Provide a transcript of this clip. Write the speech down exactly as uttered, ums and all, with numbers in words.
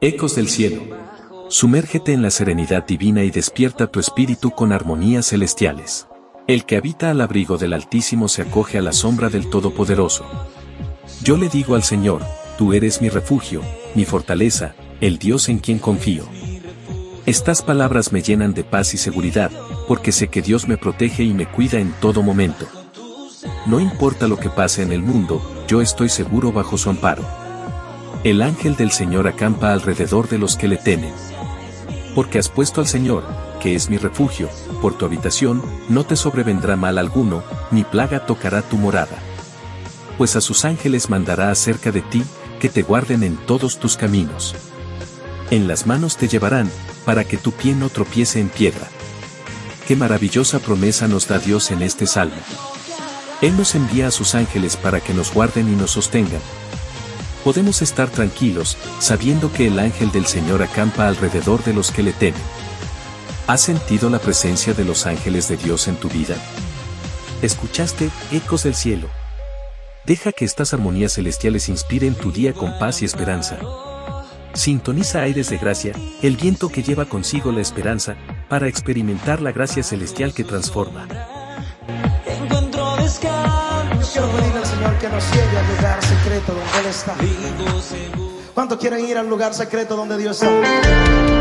Ecos del cielo. Sumérgete en la serenidad divina y despierta tu espíritu con armonías celestiales. El que habita al abrigo del Altísimo se acoge a la sombra del Todopoderoso. Yo le digo al Señor, tú eres mi refugio, mi fortaleza, el Dios en quien confío. Estas palabras me llenan de paz y seguridad, porque sé que Dios me protege y me cuida en todo momento. No importa lo que pase en el mundo, yo estoy seguro bajo su amparo. El ángel del Señor acampa alrededor de los que le temen. Porque has puesto al Señor, que es mi refugio, por tu habitación, no te sobrevendrá mal alguno, ni plaga tocará tu morada. Pues a sus ángeles mandará acerca de ti, que te guarden en todos tus caminos. En las manos te llevarán, para que tu pie no tropiece en piedra. Qué maravillosa promesa nos da Dios en este salmo. Él nos envía a sus ángeles para que nos guarden y nos sostengan. Podemos estar tranquilos, sabiendo que el ángel del Señor acampa alrededor de los que le temen. ¿Has sentido la presencia de los ángeles de Dios en tu vida? ¿Escuchaste Ecos del cielo? Deja que estas armonías celestiales inspiren tu día con paz y esperanza. Sintoniza Aires de Gracia, el viento que lleva consigo la esperanza, para experimentar la gracia celestial que transforma. Encuentro descanso. Yo quiero pedirle al Señor que nos lleve al lugar secreto donde Él está. ¿Cuántos quieren ir al lugar secreto donde Dios está?